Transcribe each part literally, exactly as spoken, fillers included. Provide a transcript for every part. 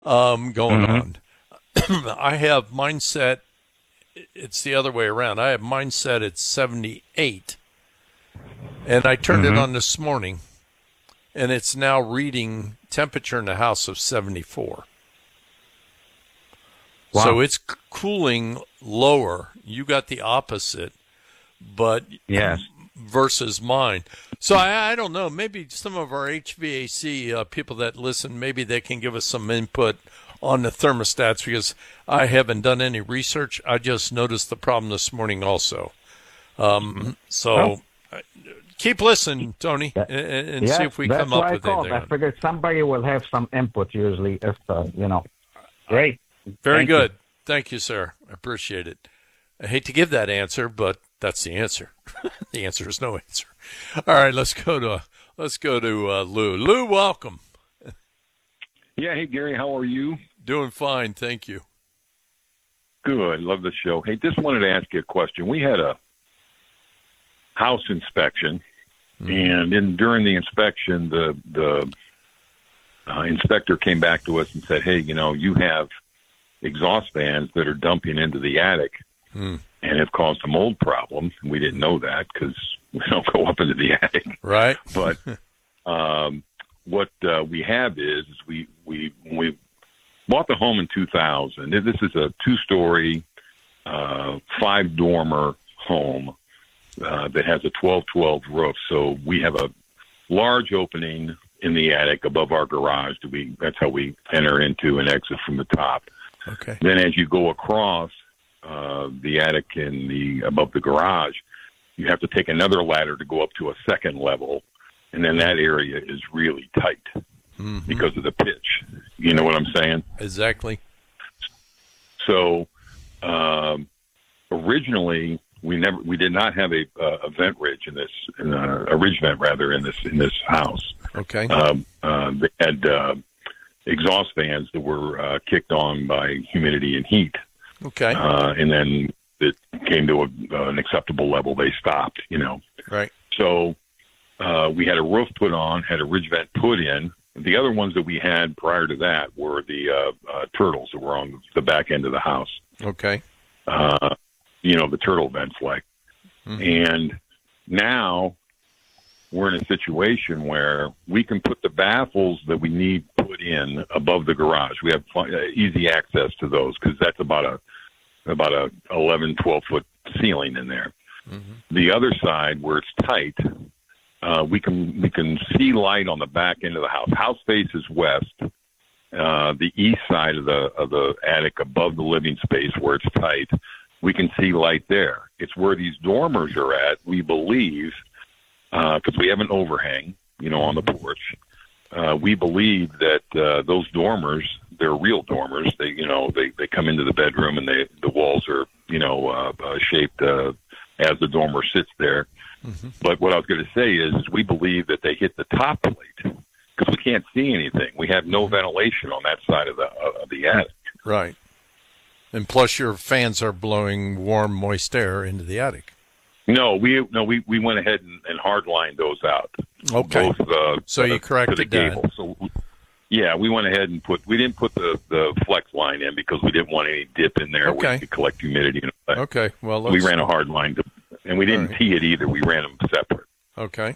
um, going Mm-hmm. on. I have mindset. It's the other way around. I have mindset at seventy-eight, and I turned it Mm-hmm. on this morning, and it's now reading temperature in the house of seventy-four. So Wow. it's c- cooling lower. You got the opposite, but Yes. versus mine. So I, I don't know. Maybe some of our H V A C uh, people that listen, maybe they can give us some input on the thermostats because I haven't done any research. I just noticed the problem this morning also. Um, Well, so uh, keep listening, Tony, that, and, and see yeah, if we that's come up why I with called. anything I on it. figured somebody will have some input usually if, uh, you know. Great. Very Thank you. good. Thank you, sir. I appreciate it. I hate to give that answer, but that's the answer. The answer is no answer. All right, let's go to let's go to uh, Lou. Lou, welcome. Yeah, hey Gary, how are you? Doing fine, thank you. Good, love the show. Hey, just wanted to ask you a question. We had a house inspection, Mm-hmm. and in during the inspection, the the uh, inspector came back to us and said, "Hey, you know, you have exhaust fans that are dumping into the attic, Mm. and have caused a mold problem." We didn't know that because we don't go up into the attic. Right. But um, what uh, we have is, is we we when we bought the home in two thousand. This is a two-story, uh, five-dormer home uh, that has a twelve twelve roof. So we have a large opening in the attic above our garage. That we that's how we enter into and exit from the top. Okay. Then as you go across uh, the attic and the above the garage, you have to take another ladder to go up to a second level, and then that area is really tight Mm-hmm. because of the pitch. You know what I'm saying? Exactly. So um, originally, we never we did not have a, uh, a vent ridge in this uh, a ridge vent rather in this in this house. Okay. Um, uh, they had uh, exhaust fans that were uh, kicked on by humidity and heat. Okay. Uh, and then it came to a, uh, an acceptable level. They stopped, you know. Right. So uh, we had a roof put on, had a ridge vent put in. The other ones that we had prior to that were the uh, uh, turtles that were on the back end of the house. Okay. Uh, you know, the turtle vents like. Mm-hmm. And now we're in a situation where we can put the baffles that we need put in above the garage. We have uh, easy access to those because that's about a about a eleven, twelve foot ceiling in there. Mm-hmm. The other side where it's tight, uh, we can we can see light on the back end of the house. House faces west. Uh, the east side of the of the attic above the living space where it's tight, we can see light there. It's where these dormers are at, we believe, because uh, we have an overhang, you know, on the porch. Uh, we believe that uh, those dormers, they're real dormers. They, you know, they, they come into the bedroom and they the walls are, you know, uh, uh, shaped uh, as the dormer sits there. Mm-hmm. But what I was going to say is, is we believe that they hit the top plate because we can't see anything. We have no ventilation on that side of the uh, of the attic. Right. And plus, your fans are blowing warm, moist air into the attic. No, we no we, we went ahead and, and hardlined those out. Okay. Both, uh, So you uh, corrected to the that. gable. So yeah, we went ahead and put we didn't put the, the flex line in because we didn't want any dip in there where Okay. you could collect humidity. And all that. Okay. Well, let's, We ran a hard line, to, and we didn't All right. tee it either. We ran them separate. Okay.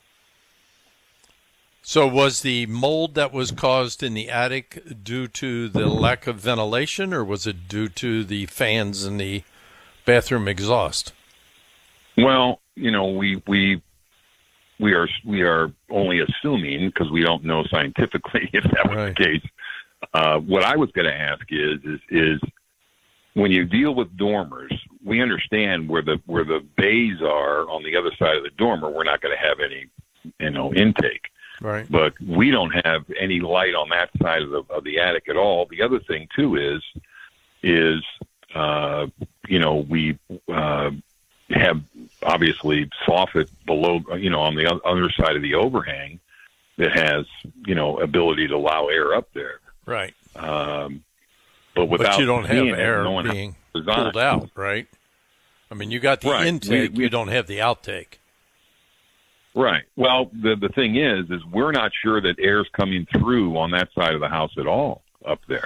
So was the mold that was caused in the attic due to the lack of ventilation, or was it due to the fans in the bathroom exhaust? Well, you know, we we we are we are only assuming because we don't know scientifically if that was Right. the case. Uh, what I was going to ask is is is when you deal with dormers, we understand where the where the bays are on the other side of the dormer. We're not going to have any, you know, intake. Right. But we don't have any light on that side of the of the attic at all. The other thing too is is uh, you know we uh, have obviously soffit below, you know, on the other side of the overhang that has, you know, ability to allow air up there. Right. Um, but without But you don't have seeing it, air knowing how being it's designed. pulled out, right? I mean, you got the Right. intake, We- we- you don't have the outtake. Right. Well, the the thing is, is we're not sure that air's coming through on that side of the house at all. up there.